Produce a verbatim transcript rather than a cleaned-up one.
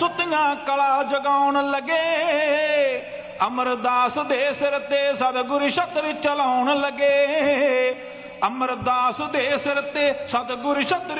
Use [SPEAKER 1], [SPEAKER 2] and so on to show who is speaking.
[SPEAKER 1] सुतियां कला जगाउण लगे। अमरदास दे सिर ते सतगुर छत्र चलाउण लगे। अमरदास दे सिर ते सतगुर छत्र